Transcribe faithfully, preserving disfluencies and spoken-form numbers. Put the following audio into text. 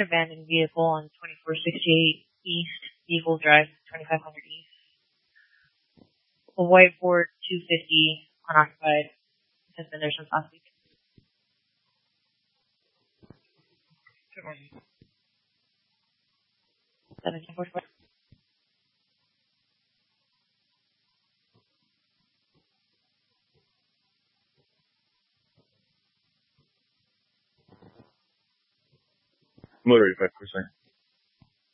an abandoned vehicle on twenty-four sixty-eight East, Vehicle Drive, twenty-five hundred East. A white Ford two fifty, unoccupied, has been there since last week. seventeen forty-five. Motor eighty-five percent.